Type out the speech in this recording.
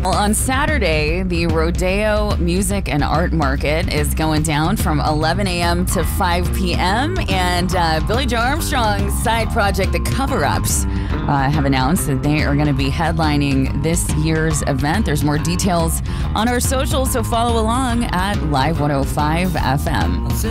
Well, on Saturday, the Rodeo Music and Art Market is going down from 11 a.m. to 5 p.m. And Billy Joe Armstrong's side project, The Cover-Ups, have announced that they are going to be headlining this year's event. There's more details on our socials, so follow along at Live 105 FM.